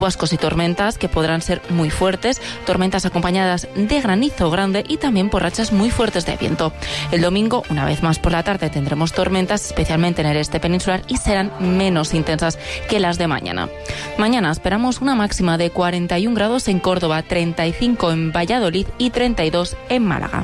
Chubascos y tormentas que podrán ser muy fuertes, tormentas acompañadas de granizo grande y también por rachas muy fuertes de viento. El domingo, una vez más por la tarde, tendremos tormentas, especialmente en el este peninsular, y serán menos intensas que las de mañana. Mañana esperamos una máxima de 41 grados en Córdoba, 35 en Valladolid y 32 en Málaga.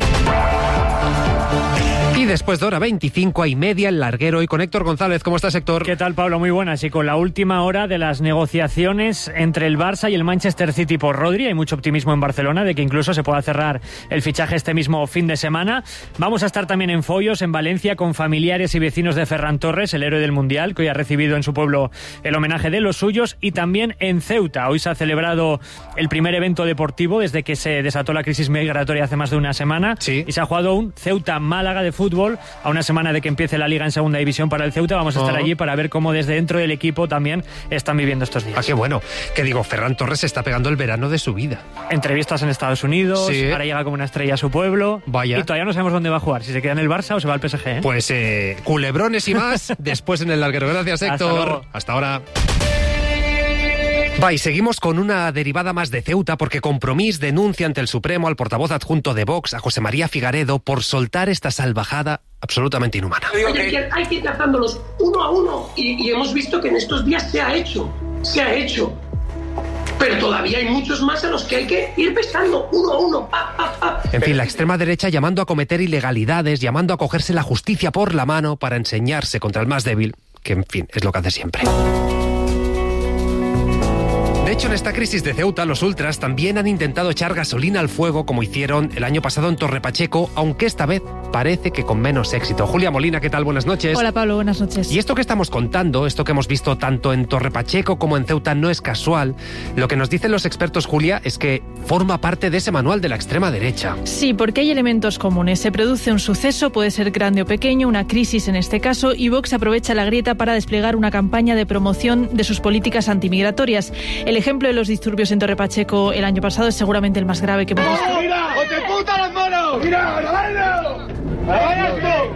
Y después de hora 25:30 el larguero, y con Héctor González. ¿Cómo estás, Héctor? ¿Qué tal, Pablo? Muy buenas. Y con la última hora de las negociaciones entre el Barça y el Manchester City por Rodri, hay mucho optimismo en Barcelona de que incluso se pueda cerrar el fichaje este mismo fin de semana. Vamos a estar también en Foios, en Valencia, con familiares y vecinos de Ferran Torres, el héroe del Mundial, que hoy ha recibido en su pueblo el homenaje de los suyos, y también en Ceuta. Hoy se ha celebrado el primer evento deportivo desde que se desató la crisis migratoria hace más de una semana. Sí. Y se ha jugado un Ceuta-Málaga de fútbol a una semana de que empiece la Liga en segunda división para el Ceuta. Vamos a estar allí para ver cómo desde dentro del equipo también están viviendo estos días. Ah, qué bueno. Que digo, Ferran Torres está pegando el verano de su vida. Entrevistas en Estados Unidos, sí. Ahora llega como una estrella a su pueblo. Vaya. Y todavía no sabemos dónde va a jugar, si se queda en el Barça o se va al PSG, ¿eh? Pues culebrones y más después en el larguero. Gracias, Héctor. Hasta ahora. Va, y seguimos con una derivada más de Ceuta, porque Compromís denuncia ante el Supremo al portavoz adjunto de Vox, a José María Figaredo, por soltar esta salvajada absolutamente inhumana. Hay que ir cazándolos uno a uno, y hemos visto que en estos días se ha hecho. Pero todavía hay muchos más a los que hay que ir pescando uno a uno. En fin, la extrema derecha llamando a cometer ilegalidades, llamando a cogerse la justicia por la mano para enseñarse contra el más débil, que en fin, es lo que hace siempre. De hecho, en esta crisis de Ceuta, los ultras también han intentado echar gasolina al fuego, como hicieron el año pasado en Torre Pacheco, aunque esta vez parece que con menos éxito. Julia Molina, ¿qué tal? Buenas noches. Hola, Pablo, buenas noches. Y esto que estamos contando, esto que hemos visto tanto en Torre Pacheco como en Ceuta, no es casual. Lo que nos dicen los expertos, Julia, es que forma parte de ese manual de la extrema derecha. Sí, porque hay elementos comunes. Se produce un suceso, puede ser grande o pequeño, una crisis en este caso, y Vox aprovecha la grieta para desplegar una campaña de promoción de sus políticas antimigratorias. El ejemplo de los disturbios en Torre Pacheco el año pasado es seguramente el más grave que hemos visto. ¡Mira! ¡O te puta las manos! ¡Mira! ¡Grabadlo! ¡Grabadlo!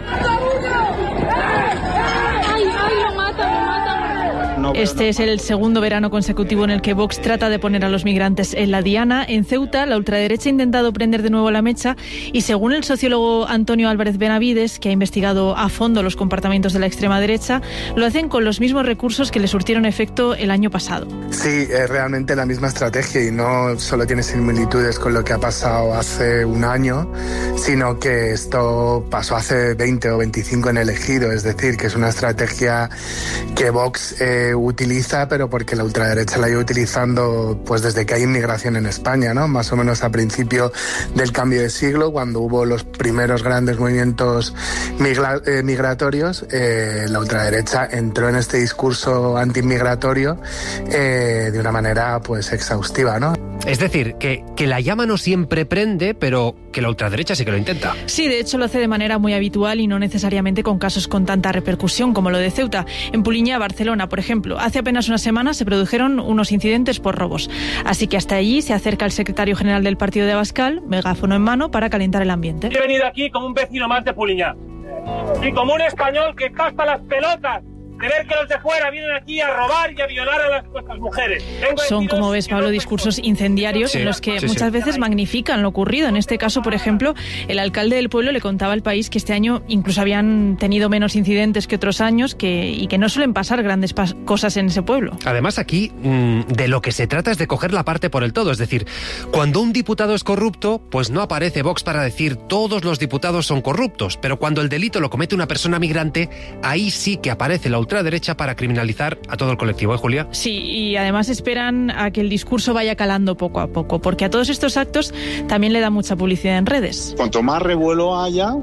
¡Ay, lo matan! Este es el segundo verano consecutivo en el que Vox trata de poner a los migrantes en la diana. En Ceuta, la ultraderecha ha intentado prender de nuevo la mecha, y según el sociólogo Antonio Álvarez Benavides, que ha investigado a fondo los comportamientos de la extrema derecha, lo hacen con los mismos recursos que le surtieron efecto el año pasado. Sí, es realmente la misma estrategia, y no solo tiene similitudes con lo que ha pasado hace un año, sino que esto pasó hace 20 o 25 en el Ejido. Es decir, que es una estrategia que Vox utiliza, pero porque la ultraderecha la lleva utilizando pues desde que hay inmigración en España, ¿no? Más o menos a principio del cambio de siglo, cuando hubo los primeros grandes movimientos migratorios, la ultraderecha entró en este discurso antiinmigratorio de una manera pues exhaustiva, ¿no? Es decir, que la llama no siempre prende, pero que la ultraderecha sí que lo intenta. Sí, de hecho lo hace de manera muy habitual y no necesariamente con casos con tanta repercusión como lo de Ceuta. En Polinyà, Barcelona, por ejemplo, hace apenas una semana se produjeron unos incidentes por robos. Así que hasta allí se acerca el secretario general del partido de Abascal, megáfono en mano, para calentar el ambiente. He venido aquí como un vecino más de Polinyà y como un español que está hasta las pelotas de ver que los de fuera vienen aquí a robar y a violar a nuestras mujeres. Son, como ves, Pablo, discursos incendiarios en los que muchas veces magnifican lo ocurrido. En este caso, por ejemplo, el alcalde del pueblo le contaba al País que este año incluso habían tenido menos incidentes que otros años y que no suelen pasar grandes cosas en ese pueblo. Además, aquí de lo que se trata es de coger la parte por el todo. Es decir, cuando un diputado es corrupto, pues no aparece Vox para decir todos los diputados son corruptos. Pero cuando el delito lo comete una persona migrante, ahí sí que aparece la ultraderecha para criminalizar a todo el colectivo, ¿eh, Julia? Sí, y además esperan a que el discurso vaya calando poco a poco, porque a todos estos actos también le da mucha publicidad en redes. Cuanto más revuelo haya,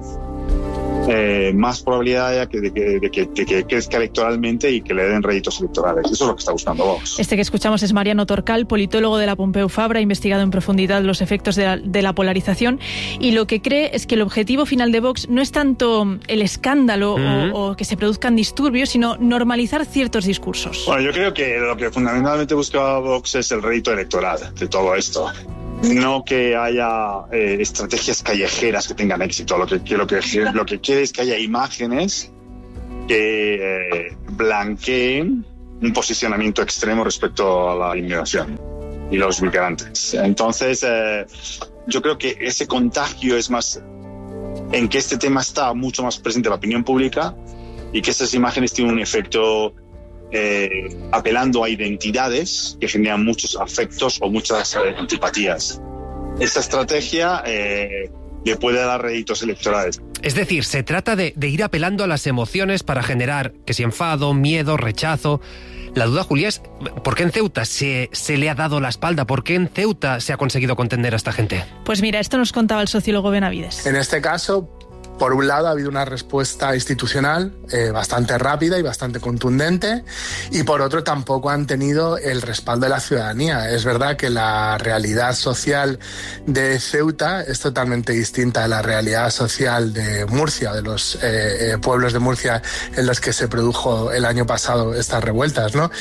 más probabilidad haya de que crezca electoralmente y que le den réditos electorales. Eso es lo que está buscando Vox. Este que escuchamos es Mariano Torcal, politólogo de la Pompeu Fabra, ha investigado en profundidad los efectos de la polarización, y lo que cree es que el objetivo final de Vox no es tanto el escándalo o que se produzcan disturbios, sino normalizar ciertos discursos. Bueno, yo creo que lo que fundamentalmente busca Vox es el rédito electoral de todo esto. No que haya estrategias callejeras que tengan éxito. Lo que quiere es que haya imágenes que blanqueen un posicionamiento extremo respecto a la inmigración y los migrantes. Entonces, yo creo que ese contagio es más en que este tema está mucho más presente en la opinión pública y que esas imágenes tienen un efecto apelando a identidades que generan muchos afectos o muchas antipatías. Esta estrategia le puede dar réditos electorales. Es decir, se trata de ir apelando a las emociones para generar, que si enfado, miedo, rechazo. La duda, Julia, es ¿por qué en Ceuta se le ha dado la espalda? ¿Por qué en Ceuta se ha conseguido contener a esta gente? Pues mira, esto nos contaba el sociólogo Benavides. En este caso, por un lado, ha habido una respuesta institucional bastante rápida y bastante contundente, y por otro, tampoco han tenido el respaldo de la ciudadanía. Es verdad que la realidad social de Ceuta es totalmente distinta a la realidad social de Murcia, de los pueblos de Murcia en los que se produjo el año pasado estas revueltas, ¿no?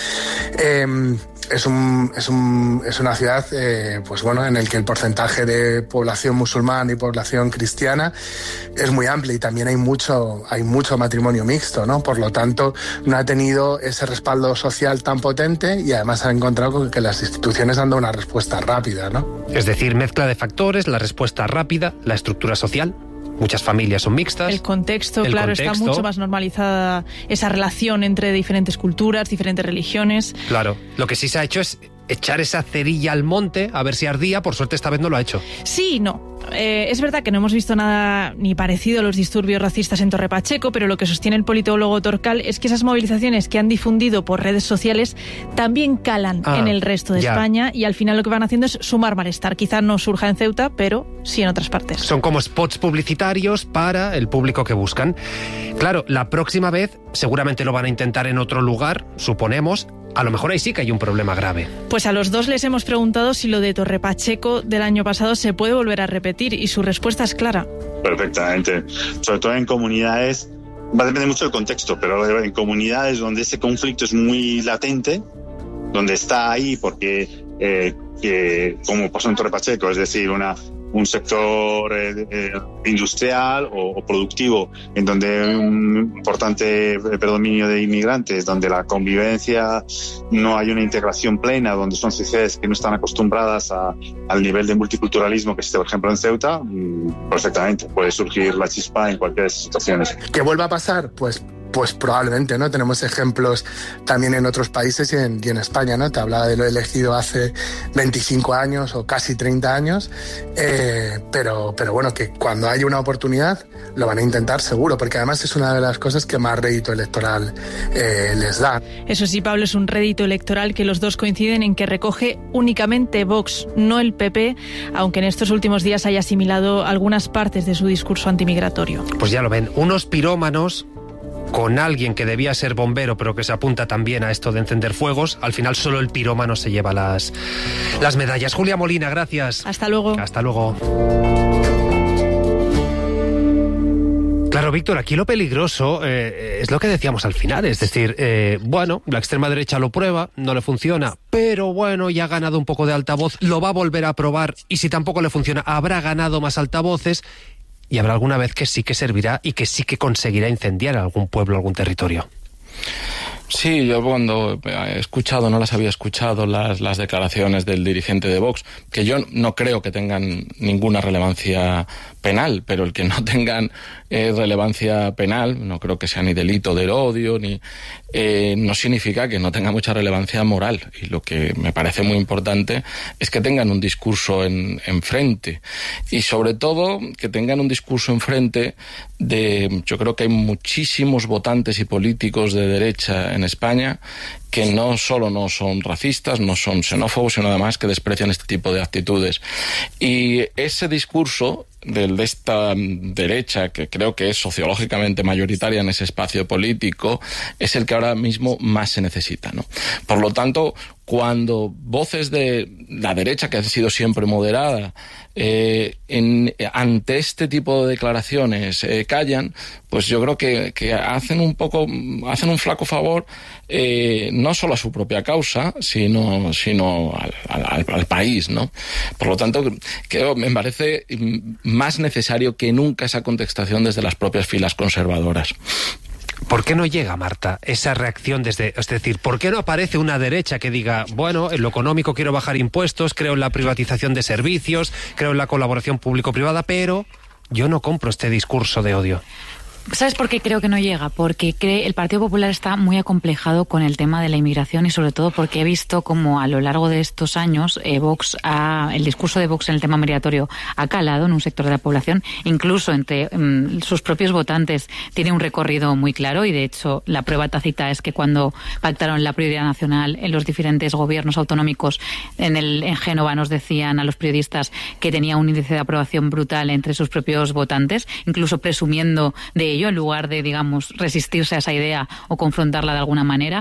Es una ciudad pues bueno, en el que el porcentaje de población musulmana y población cristiana es muy amplio, y también hay mucho matrimonio mixto, ¿no? Por lo tanto, no ha tenido ese respaldo social tan potente, y además ha encontrado con que las instituciones han dado una respuesta rápida, ¿no? Es decir, mezcla de factores, la respuesta rápida, la estructura social. Muchas familias son mixtas. El contexto, claro, está mucho más normalizada esa relación entre diferentes culturas, diferentes religiones. Claro, lo que sí se ha hecho es echar esa cerilla al monte a ver si ardía. Por suerte esta vez no lo ha hecho. Sí, no. Es verdad que no hemos visto nada ni parecido a los disturbios racistas en Torre Pacheco, pero lo que sostiene el politólogo Torcal es que esas movilizaciones que han difundido por redes sociales también calan en el resto de España, y al final lo que van haciendo es sumar malestar. Quizá no surja en Ceuta, pero sí en otras partes. Son como spots publicitarios para el público que buscan. Claro, la próxima vez seguramente lo van a intentar en otro lugar, suponemos. A lo mejor ahí sí que hay un problema grave. Pues a los dos les hemos preguntado si lo de Torre Pacheco del año pasado se puede volver a repetir, y su respuesta es clara. Perfectamente. Sobre todo en comunidades, va a depender mucho del contexto, pero en comunidades donde ese conflicto es muy latente, donde está ahí porque, como pasó en Torre Pacheco, es decir, un sector industrial o productivo en donde hay un importante predominio de inmigrantes, donde la convivencia no hay una integración plena, donde son sociedades que no están acostumbradas al nivel de multiculturalismo que existe, por ejemplo, en Ceuta, perfectamente puede surgir la chispa en cualquiera de esas situaciones. ¿Qué vuelva a pasar? Pues probablemente, ¿no? Tenemos ejemplos también en otros países y en España, ¿no? Te hablaba de lo elegido hace 25 años o casi 30 años, pero bueno, que cuando haya una oportunidad lo van a intentar seguro, porque además es una de las cosas que más rédito electoral les da. Eso sí, Pablo, es un rédito electoral que los dos coinciden en que recoge únicamente Vox, no el PP, aunque en estos últimos días haya asimilado algunas partes de su discurso antimigratorio. Pues ya lo ven, unos pirómanos con alguien que debía ser bombero pero que se apunta también a esto de encender fuegos. Al final solo el pirómano se lleva las medallas. Julia Molina, gracias. Hasta luego. Hasta luego. Claro, Víctor, aquí lo peligroso es lo que decíamos al final, es decir, bueno, la extrema derecha lo prueba, no le funciona, pero bueno, ya ha ganado un poco de altavoz, lo va a volver a probar, y si tampoco le funciona, habrá ganado más altavoces, y habrá alguna vez que sí que servirá y que sí que conseguirá incendiar algún pueblo, algún territorio. Sí, yo cuando he escuchado, no las había escuchado las declaraciones del dirigente de Vox, que yo no creo que tengan ninguna relevancia penal, pero el que no tengan relevancia penal, no creo que sea ni delito del odio, ni no significa que no tenga mucha relevancia moral. Y lo que me parece muy importante es que tengan un discurso enfrente. Y sobre todo que tengan un discurso enfrente yo creo que hay muchísimos votantes y políticos de derecha en España que no solo no son racistas, no son xenófobos, sino además que desprecian este tipo de actitudes. Y ese discurso de esta derecha, que creo que es sociológicamente mayoritaria en ese espacio político, es el que ahora mismo más se necesita, ¿no? Por lo tanto, cuando voces de la derecha, que ha sido siempre moderada, ante este tipo de declaraciones callan, pues yo creo que hacen un flaco favor no solo a su propia causa, sino al país, ¿no? Por lo tanto, me parece más necesario que nunca esa contestación desde las propias filas conservadoras. ¿Por qué no llega, Marta, esa reacción es decir, ¿por qué no aparece una derecha que diga, bueno, en lo económico quiero bajar impuestos, creo en la privatización de servicios, creo en la colaboración público-privada, pero yo no compro este discurso de odio? ¿Sabes por qué creo que no llega? Porque el Partido Popular está muy acomplejado con el tema de la inmigración y sobre todo porque he visto como a lo largo de estos años el discurso de Vox en el tema migratorio ha calado en un sector de la población, incluso entre sus propios votantes tiene un recorrido muy claro y de hecho la prueba tácita es que cuando pactaron la prioridad nacional en los diferentes gobiernos autonómicos en Génova nos decían a los periodistas que tenía un índice de aprobación brutal entre sus propios votantes, incluso presumiendo de ello en lugar de, digamos, resistirse a esa idea o confrontarla de alguna manera.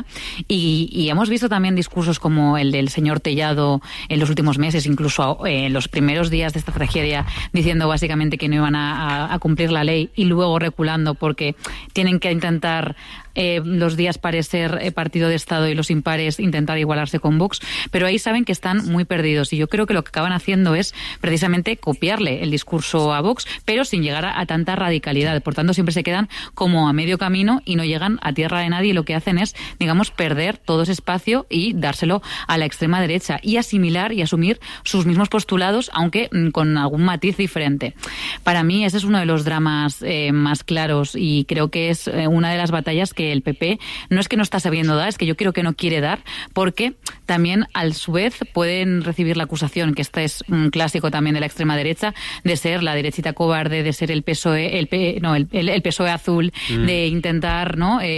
Y hemos visto también discursos como el del señor Tellado en los últimos meses, incluso en los primeros días de esta tragedia, diciendo básicamente que no iban a cumplir la ley y luego reculando porque tienen que intentar los días pares ser partido de Estado y los impares intentar igualarse con Vox, pero ahí saben que están muy perdidos y yo creo que lo que acaban haciendo es precisamente copiarle el discurso a Vox, pero sin llegar a tanta radicalidad. Por tanto, siempre se quedan como a medio camino y no llegan a tierra de nadie y lo que hacen es, digamos, perder todo ese espacio y dárselo a la extrema derecha y asimilar y asumir sus mismos postulados, aunque con algún matiz diferente. Para mí ese es uno de los dramas más claros y creo que es una de las batallas que el PP no es que no está sabiendo dar, es que yo creo que no quiere dar, porque también a su vez pueden recibir la acusación, que este es un clásico también de la extrema derecha, de ser la derechita cobarde, de ser el PSOE, el PSOE azul, de intentar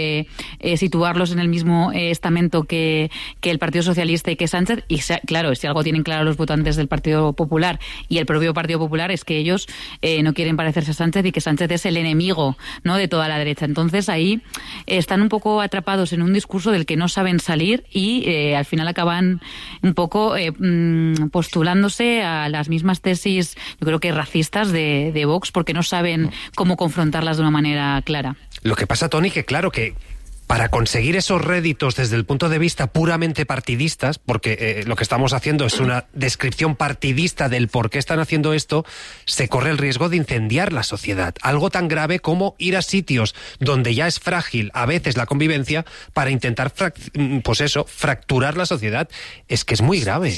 situarlos en el mismo estamento que el Partido Socialista y que Sánchez, y claro, si algo tienen claro los votantes del Partido Popular y el propio Partido Popular es que ellos no quieren parecerse a Sánchez y que Sánchez es el enemigo, ¿no?, de toda la derecha. Entonces ahí están un poco atrapados en un discurso del que no saben salir y al final acaban un poco postulándose a las mismas tesis, yo creo que racistas de Vox, porque no saben cómo confrontarlas de una manera clara. Lo que pasa, Toni, que claro que para conseguir esos réditos desde el punto de vista puramente partidistas, porque lo que estamos haciendo es una descripción partidista del por qué están haciendo esto, se corre el riesgo de incendiar la sociedad. Algo tan grave como ir a sitios donde ya es frágil a veces la convivencia para intentar fracturar la sociedad. Es que es muy grave.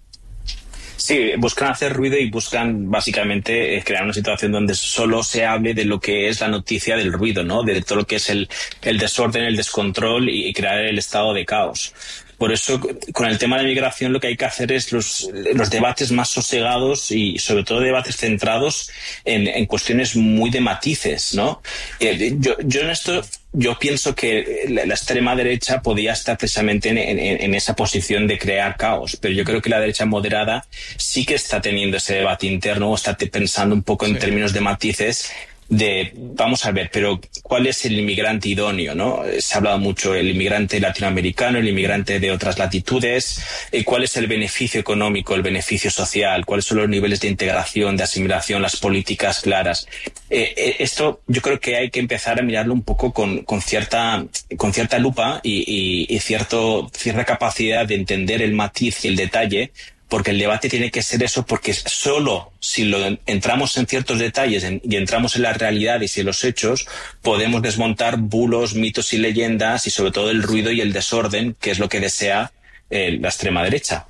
Sí, buscan hacer ruido y buscan básicamente crear una situación donde solo se hable de lo que es la noticia del ruido, ¿no? De todo lo que es el desorden, el descontrol y crear el estado de caos. Por eso, con el tema de la migración, lo que hay que hacer es los debates más sosegados y, sobre todo, debates centrados en cuestiones muy de matices, ¿no? Yo en esto, yo pienso que la extrema derecha podía estar precisamente en esa posición de crear caos, pero yo creo que la derecha moderada sí que está teniendo ese debate interno o está pensando un poco en términos de matices. Vamos a ver, pero ¿cuál es el inmigrante idóneo, no? Se ha hablado mucho el inmigrante latinoamericano, el inmigrante de otras latitudes, ¿cuál es el beneficio económico, el beneficio social? ¿Cuáles son los niveles de integración, de asimilación, las políticas claras? Esto yo creo que hay que empezar a mirarlo un poco con cierta lupa y cierta capacidad de entender el matiz y el detalle, porque el debate tiene que ser eso, porque solo si entramos en ciertos detalles y entramos en las realidades y en los hechos, podemos desmontar bulos, mitos y leyendas y sobre todo el ruido y el desorden, que es lo que desea la extrema derecha.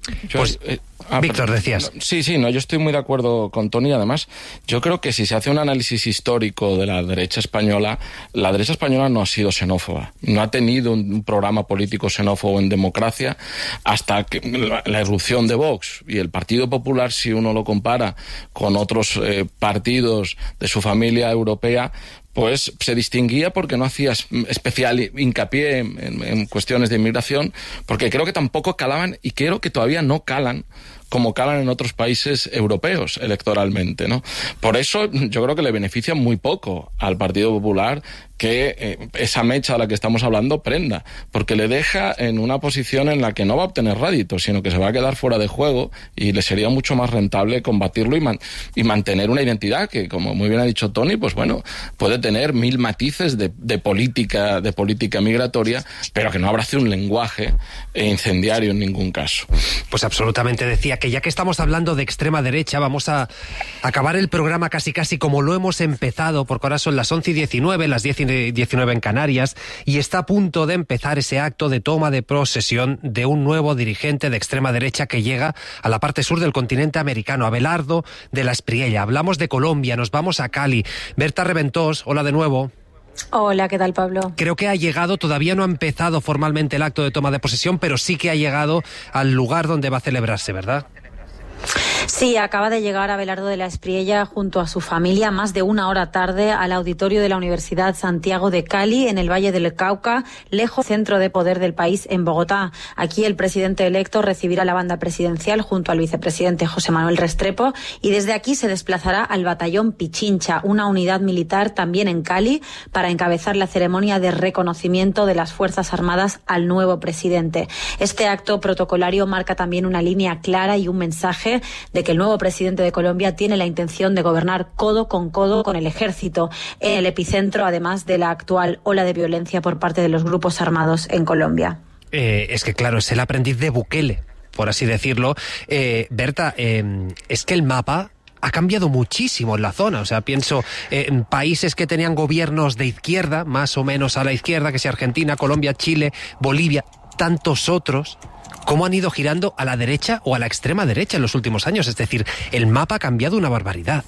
Víctor, decías. Yo estoy muy de acuerdo con Toni. Además, yo creo que si se hace un análisis histórico de la derecha española no ha sido xenófoba. No ha tenido un programa político xenófobo en democracia hasta que la irrupción de Vox. Y el Partido Popular, si uno lo compara con otros partidos de su familia europea, pues se distinguía porque no hacía especial hincapié en cuestiones de inmigración, porque creo que tampoco calaban y creo que todavía no calan como calan en otros países europeos electoralmente, ¿no? Por eso yo creo que le beneficia muy poco al Partido Popular que esa mecha de la que estamos hablando prenda, porque le deja en una posición en la que no va a obtener réditos, sino que se va a quedar fuera de juego y le sería mucho más rentable combatirlo y mantener una identidad que, como muy bien ha dicho Toni, pues bueno, puede tener 1000 matices de política migratoria, pero que no abrace un lenguaje incendiario en ningún caso. Pues absolutamente. Decía que ya que estamos hablando de extrema derecha, vamos a acabar el programa casi como lo hemos empezado, porque ahora son las 11:19, las 10:19 en Canarias, y está a punto de empezar ese acto de toma de posesión de un nuevo dirigente de extrema derecha que llega a la parte sur del continente americano, Abelardo de la Espriella. Hablamos de Colombia, nos vamos a Cali. Berta Reventós, hola de nuevo. Hola, ¿qué tal, Pablo? Creo que ha llegado, todavía no ha empezado formalmente el acto de toma de posesión, pero sí que ha llegado al lugar donde va a celebrarse, ¿verdad? Sí, acaba de llegar Abelardo de la Espriella junto a su familia más de una hora tarde al auditorio de la Universidad Santiago de Cali, en el Valle del Cauca, lejos del centro de poder del país, en Bogotá. Aquí el presidente electo recibirá la banda presidencial junto al vicepresidente José Manuel Restrepo y desde aquí se desplazará al batallón Pichincha, una unidad militar también en Cali, para encabezar la ceremonia de reconocimiento de las Fuerzas Armadas al nuevo presidente. Este acto protocolario marca también una línea clara y un mensaje de que el nuevo presidente de Colombia tiene la intención de gobernar codo con el ejército, en el epicentro, además, de la actual ola de violencia por parte de los grupos armados en Colombia. Es que, claro, es el aprendiz de Bukele, por así decirlo. Berta, es que el mapa ha cambiado muchísimo en la zona. O sea, pienso en países que tenían gobiernos de izquierda, más o menos a la izquierda, que sea Argentina, Colombia, Chile, Bolivia, tantos otros. ¿Cómo han ido girando a la derecha o a la extrema derecha en los últimos años? Es decir, el mapa ha cambiado una barbaridad.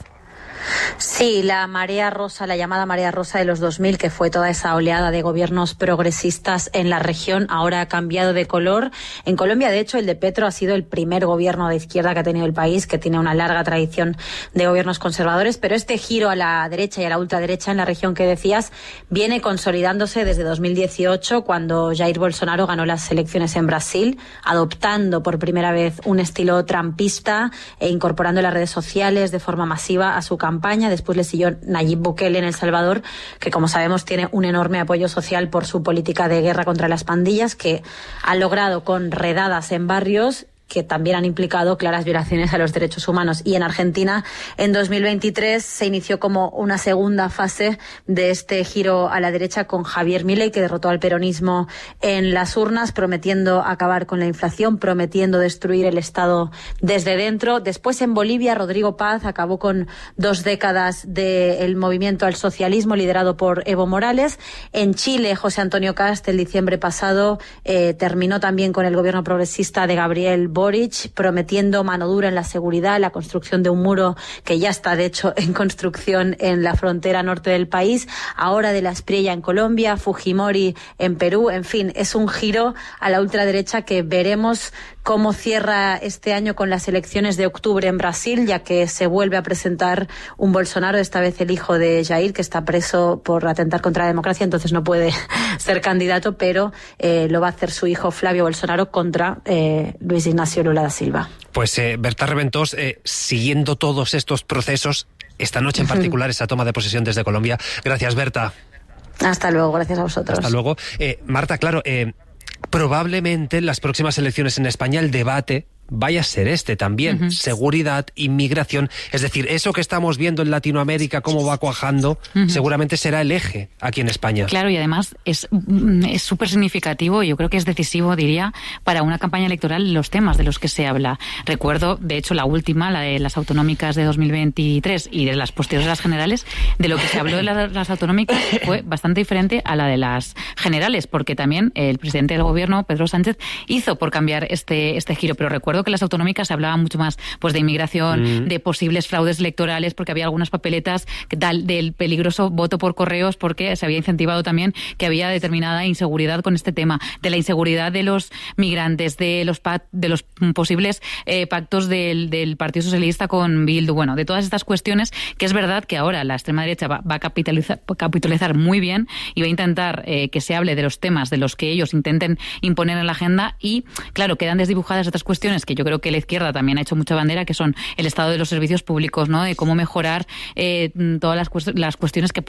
Sí, la marea rosa, la llamada marea rosa de los 2000, que fue toda esa oleada de gobiernos progresistas en la región, ahora ha cambiado de color. En Colombia, de hecho, el de Petro ha sido el primer gobierno de izquierda que ha tenido el país, que tiene una larga tradición de gobiernos conservadores, pero este giro a la derecha y a la ultraderecha en la región que decías viene consolidándose desde 2018, cuando Jair Bolsonaro ganó las elecciones en Brasil, adoptando por primera vez un estilo trumpista e incorporando las redes sociales de forma masiva a su campaña. Después le siguió Nayib Bukele en El Salvador, que, como sabemos, tiene un enorme apoyo social por su política de guerra contra las pandillas, que ha logrado con redadas en barrios que también han implicado claras violaciones a los derechos humanos. Y en Argentina, en 2023, se inició como una segunda fase de este giro a la derecha con Javier Milei, que derrotó al peronismo en las urnas, prometiendo acabar con la inflación, prometiendo destruir el Estado desde dentro. Después, en Bolivia, Rodrigo Paz acabó con 2 décadas del movimiento al socialismo liderado por Evo Morales. En Chile, José Antonio Kast, el diciembre pasado, terminó también con el gobierno progresista de Gabriel Boric, prometiendo mano dura en la seguridad, la construcción de un muro que ya está, de hecho, en construcción en la frontera norte del país. Ahora de la Espriella en Colombia, Fujimori en Perú. En fin, es un giro a la ultraderecha que veremos cómo cierra este año con las elecciones de octubre en Brasil, ya que se vuelve a presentar un Bolsonaro, esta vez el hijo de Jair, que está preso por atentar contra la democracia, entonces no puede ser candidato, pero lo va a hacer su hijo Flavio Bolsonaro contra Luis Ignacio Lula da Silva. Pues Berta Reventós, siguiendo todos estos procesos, esta noche en particular, esa toma de posesión desde Colombia. Gracias, Berta. Hasta luego, gracias a vosotros. Hasta luego. Marta, claro, probablemente en las próximas elecciones en España el debate vaya a ser este también, seguridad, inmigración, es decir, eso que estamos viendo en Latinoamérica, cómo va cuajando, seguramente será el eje aquí en España. Claro, y además es súper significativo, yo creo que es decisivo, diría, para una campaña electoral los temas de los que se habla. Recuerdo, de hecho, la última, la de las autonómicas de 2023 y de las posteriores a las generales, de lo que se habló de las autonómicas fue bastante diferente a la de las generales, porque también el presidente del gobierno, Pedro Sánchez, hizo por cambiar este giro, pero recuerdo que las autonómicas se hablaba mucho más pues de inmigración, de posibles fraudes electorales, porque había algunas papeletas del peligroso voto por correos, porque se había incentivado también que había determinada inseguridad con este tema, de la inseguridad de los migrantes, de los posibles pactos del Partido Socialista con Bildu, bueno, de todas estas cuestiones, que es verdad que ahora la extrema derecha va a capitalizar muy bien y va a intentar que se hable de los temas de los que ellos intenten imponer en la agenda y, claro, quedan desdibujadas otras cuestiones que yo creo que la izquierda también ha hecho mucha bandera, que son el estado de los servicios públicos, ¿no? De cómo mejorar todas las cuestiones que por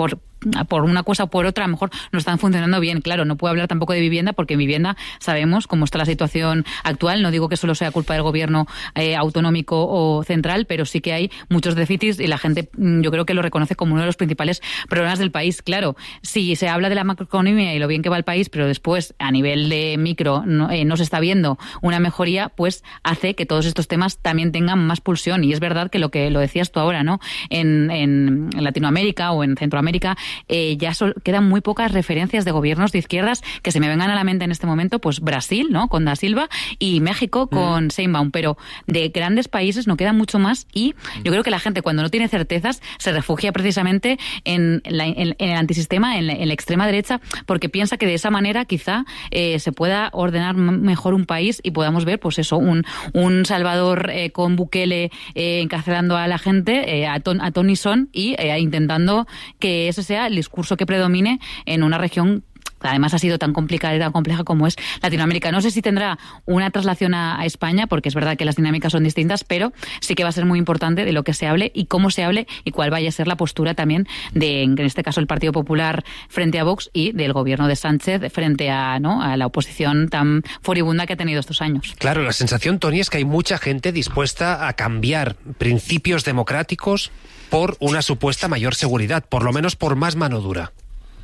por una cosa o por otra a lo mejor no están funcionando bien. Claro, no puedo hablar tampoco de vivienda, porque en vivienda sabemos cómo está la situación actual. No digo que solo sea culpa del gobierno autonómico o central, pero sí que hay muchos déficits y la gente, yo creo que lo reconoce como uno de los principales problemas del país. Claro, si se habla de la macroeconomía y lo bien que va el país, pero después a nivel de micro no se está viendo una mejoría, pues hace que todos estos temas también tengan más pulsión. Y es verdad que lo decías tú ahora, ¿no? En Latinoamérica o en Centroamérica ya quedan muy pocas referencias de gobiernos de izquierdas que se me vengan a la mente en este momento, pues Brasil, ¿no? Con Da Silva, y México con Sheinbaum, pero de grandes países no queda mucho más, y yo creo que la gente cuando no tiene certezas se refugia precisamente en el antisistema, en la extrema derecha, porque piensa que de esa manera quizá se pueda ordenar mejor un país y podamos ver, pues eso, un Salvador con Bukele encarcelando a la gente, a ton y son, y intentando que ese sea el discurso que predomine en una región además ha sido tan complicada y tan compleja como es Latinoamérica. No sé si tendrá una traslación a España, porque es verdad que las dinámicas son distintas, pero sí que va a ser muy importante de lo que se hable y cómo se hable y cuál vaya a ser la postura también en este caso, el Partido Popular frente a Vox y del gobierno de Sánchez frente a la oposición tan furibunda que ha tenido estos años. Claro, la sensación, Toni, es que hay mucha gente dispuesta a cambiar principios democráticos por una supuesta mayor seguridad, por lo menos por más mano dura.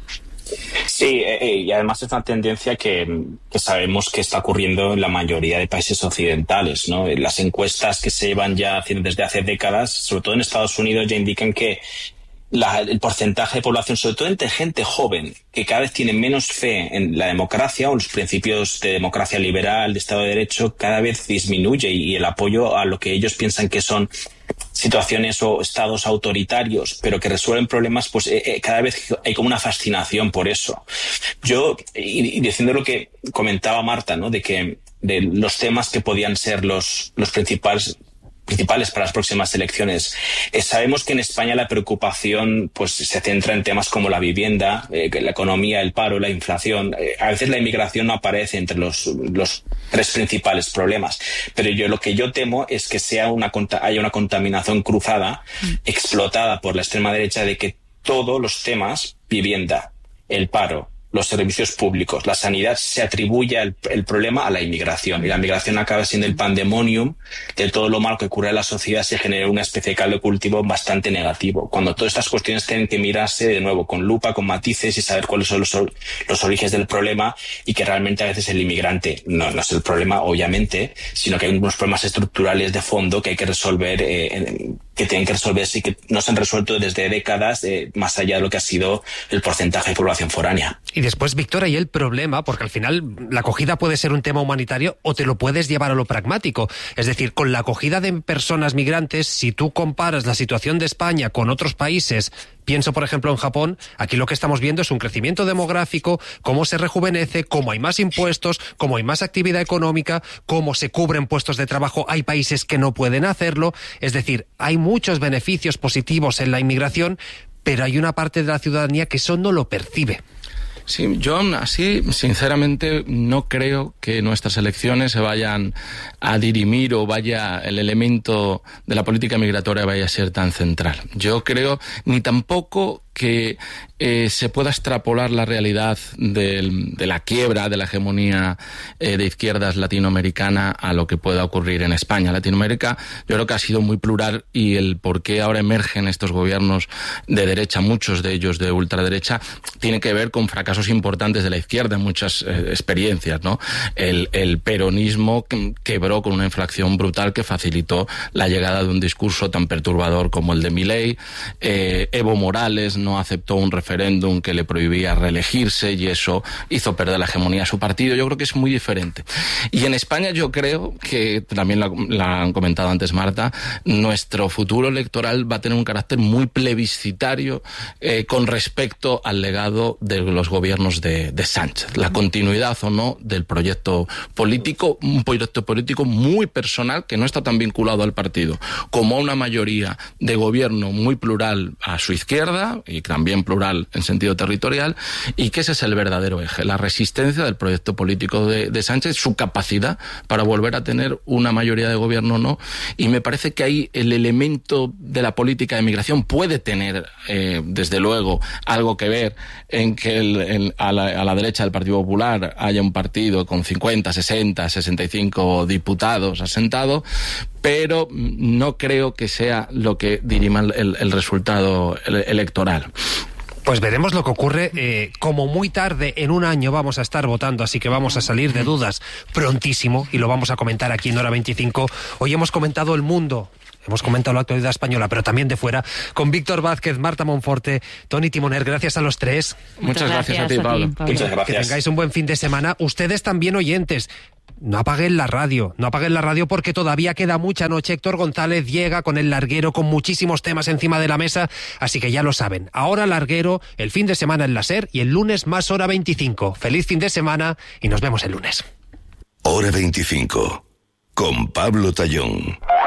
Sí, y además es una tendencia que sabemos que está ocurriendo en la mayoría de países occidentales, ¿no? Las encuestas que se llevan ya haciendo desde hace décadas, sobre todo en Estados Unidos, ya indican que el porcentaje de población, sobre todo entre gente joven, que cada vez tiene menos fe en la democracia o los principios de democracia liberal, de Estado de Derecho, cada vez disminuye, y el apoyo a lo que ellos piensan que son situaciones o estados autoritarios, pero que resuelven problemas, pues cada vez hay como una fascinación por eso. Yo, y diciendo lo que comentaba Marta, ¿no? De los temas que podían ser los principales para las próximas elecciones. Sabemos que en España la preocupación pues se centra en temas como la vivienda, la economía, el paro, la inflación. A veces la inmigración no aparece entre los tres principales problemas, pero lo que yo temo es que haya una contaminación cruzada, explotada por la extrema derecha, de que todos los temas, vivienda, el paro, los servicios públicos, la sanidad, se atribuye el problema a la inmigración, y la inmigración acaba siendo el pandemonium de todo lo malo que ocurre en la sociedad. Se genera una especie de caldo de cultivo bastante negativo, cuando todas estas cuestiones tienen que mirarse de nuevo con lupa, con matices, y saber cuáles son los orígenes del problema, y que realmente a veces el inmigrante no es el problema, obviamente, sino que hay unos problemas estructurales de fondo que hay que resolver, que tienen que resolverse y que no se han resuelto desde décadas, más allá de lo que ha sido el porcentaje de población foránea. Y después, Víctor, hay el problema, porque al final la acogida puede ser un tema humanitario o te lo puedes llevar a lo pragmático. Es decir, con la acogida de personas migrantes, si tú comparas la situación de España con otros países, pienso por ejemplo en Japón, aquí lo que estamos viendo es un crecimiento demográfico, cómo se rejuvenece, cómo hay más impuestos, cómo hay más actividad económica, cómo se cubren puestos de trabajo, hay países que no pueden hacerlo. Es decir, hay muchos beneficios positivos en la inmigración, pero hay una parte de la ciudadanía que eso no lo percibe. Sí, yo aún así, sinceramente, no creo que nuestras elecciones se vayan a dirimir o el elemento de la política migratoria vaya a ser tan central. Yo creo, ni tampoco que se pueda extrapolar la realidad de la quiebra de la hegemonía de izquierdas latinoamericana a lo que pueda ocurrir en España. Latinoamérica yo creo que ha sido muy plural, y el por qué ahora emergen estos gobiernos de derecha, muchos de ellos de ultraderecha, tiene que ver con fracasos importantes de la izquierda en muchas experiencias, ¿no? El peronismo quebró con una inflación brutal que facilitó la llegada de un discurso tan perturbador como el de Milei. Evo Morales no aceptó un referéndum que le prohibía reelegirse, y eso hizo perder la hegemonía a su partido. Yo creo que es muy diferente. Y en España yo creo que, también la han comentado antes Marta, nuestro futuro electoral va a tener un carácter muy plebiscitario con respecto al legado de los gobiernos de Sánchez. La continuidad o no del proyecto político, un proyecto político muy personal que no está tan vinculado al partido como a una mayoría de gobierno muy plural a su izquierda, y y también plural en sentido territorial, y que ese es el verdadero eje, la resistencia del proyecto político de Sánchez, su capacidad para volver a tener una mayoría de gobierno o no, y me parece que ahí el elemento de la política de migración puede tener, desde luego, algo que ver en que a la derecha del Partido Popular haya un partido con 50, 60, 65 diputados asentado, pero no creo que sea lo que dirima el resultado electoral. Pues veremos lo que ocurre. Como muy tarde, en un año vamos a estar votando, así que vamos a salir de dudas prontísimo y lo vamos a comentar aquí en Hora 25. Hoy hemos comentado el mundo, hemos comentado la actualidad española, pero también de fuera, con Víctor Vázquez, Marta Monforte, Toni Timoner. Gracias a los tres. Muchas gracias a ti, Pablo. Muchas gracias. Que tengáis un buen fin de semana. Ustedes también, oyentes. No apaguen la radio porque todavía queda mucha noche. Héctor González llega con El Larguero, con muchísimos temas encima de la mesa, así que ya lo saben. Ahora Larguero, el fin de semana en la SER y el lunes más Hora 25. Feliz fin de semana y nos vemos el lunes. Hora 25, con Pablo Tallón.